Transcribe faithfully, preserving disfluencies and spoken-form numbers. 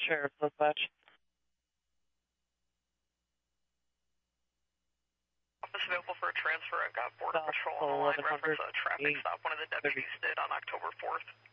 Sheriff's Dispatch. Office available for a transfer. I've got Border Patrol on the line, reference a traffic stop one of the deputies did on October fourth.